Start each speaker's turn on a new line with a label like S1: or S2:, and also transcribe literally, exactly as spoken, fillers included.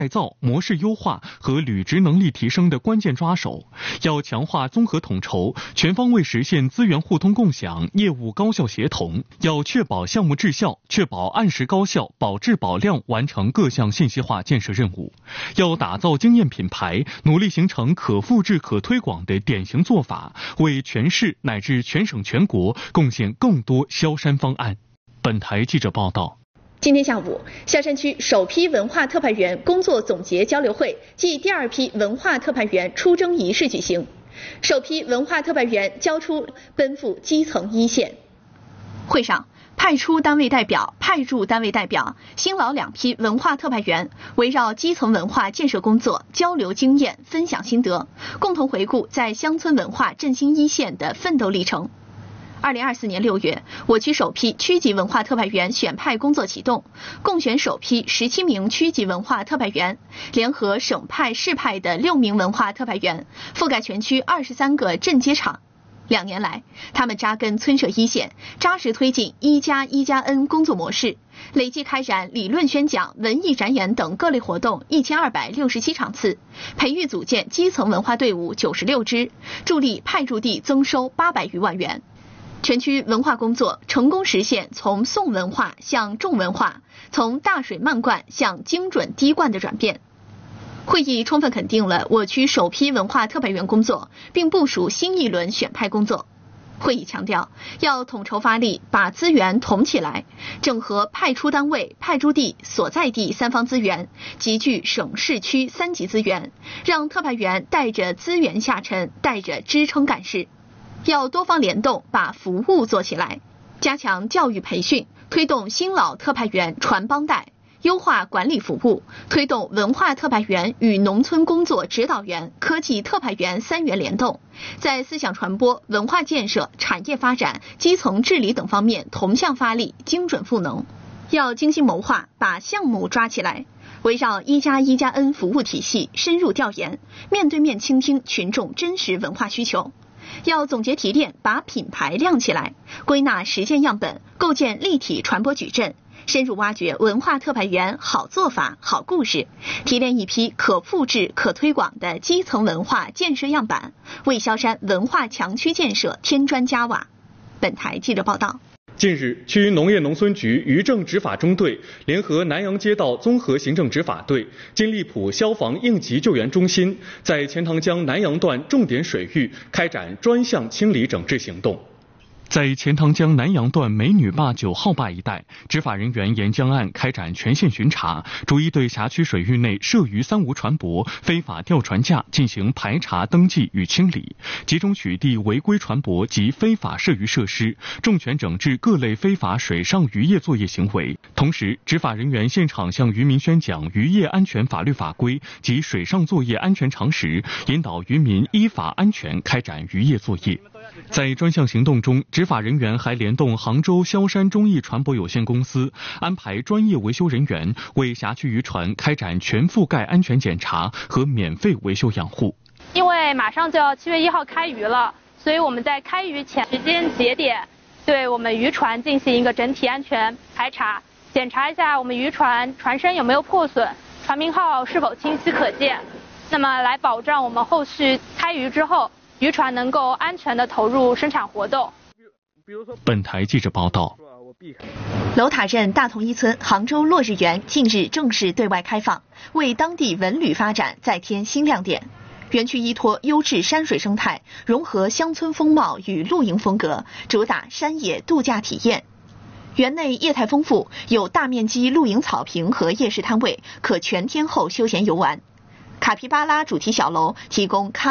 S1: 改造、模式优化和履职能力提升的关键抓手，要强化综合统筹，全方位实现资源互通共享、业务高效协同，要确保项目质效，确保按时高效、保质保量完成各项信息化建设任务，要打造经验品牌，努力形成可复制、可推广的典型做法，为全市乃至全省全国贡献更多萧山方案。本台记者报道。
S2: 今天下午，萧山区首批文化特派员工作总结交流会暨第二批文化特派员出征仪式举行，首批文化特派员交出，奔赴基层一线。会上，派出单位代表、派驻单位代表、新老两批文化特派员围绕基层文化建设工作交流经验、分享心得，共同回顾在乡村文化振兴一线的奋斗历程。二零二四年六月，我区首批区级文化特派员选派工作启动，共选首批十七名区级文化特派员，联合省派、市派的六名文化特派员，覆盖全区二十三个镇街场。两年来，他们扎根村社一线，扎实推进一加一加 N 工作模式，累计开展理论宣讲、文艺展演等各类活动一千二百六十七场次，培育组建基层文化队伍九十六支，助力派驻地增收八百余万元。全区文化工作成功实现从宋文化向重文化、从大水漫灌向精准滴灌的转变。会议充分肯定了我区首批文化特派员工作，并部署新一轮选派工作。会议强调，要统筹发力，把资源统起来，整合派出单位、派驻地、所在地三方资源，集聚省市区三级资源，让特派员带着资源下沉，带着支撑干事。要多方联动，把服务做起来，加强教育培训，推动新老特派员传帮带，优化管理服务，推动文化特派员与农村工作指导员、科技特派员三元联动，在思想传播、文化建设、产业发展、基层治理等方面同向发力，精准赋能。要精心谋划，把项目抓起来，围绕一加一加 N 服务体系深入调研，面对面倾听群众真实文化需求。要总结提炼，把品牌亮起来，归纳实践样本，构建立体传播矩阵，深入挖掘文化特派员好做法、好故事，提炼一批可复制、可推广的基层文化建设样板，为萧山文化强区建设添砖加瓦。本台记者报道。
S1: 近日，区农业农村局渔政执法中队联合南阳街道综合行政执法队、金利浦消防应急救援中心，在钱塘江南阳段重点水域开展专项清理整治行动。在钱塘江南阳段美女坝九号坝一带，执法人员沿江岸开展全线巡查，逐一对辖区水域内涉渔三无船舶、非法吊船架进行排查、登记与清理，集中取缔违规船舶及非法涉渔设施，重拳整治各类非法水上渔业作业行为。同时，执法人员现场向渔民宣讲渔业安全法律法规及水上作业安全常识，引导渔民依法安全开展渔业作业。在专项行动中，执法人员还联动杭州萧山中义船舶有限公司，安排专业维修人员为辖区渔船开展全覆盖安全检查和免费维修养护。
S3: 因为马上就要七月一号开渔了，所以我们在开渔前时间节点，对我们渔船进行一个整体安全排查，检查一下我们渔船船身有没有破损，船名号是否清晰可见，那么来保障我们后续开渔之后，渔船能够安全地投入生产活动。
S1: 本台记者报道。
S2: 楼塔镇大同一村杭州落日园近日正式对外开放，为当地文旅发展再添新亮点。园区依托优质山水生态，融合乡村风貌与露营风格，主打山野度假体验。园内业态丰富，有大面积露营草坪和夜市摊位，可全天候休闲游玩。卡皮巴拉主题小楼提供咖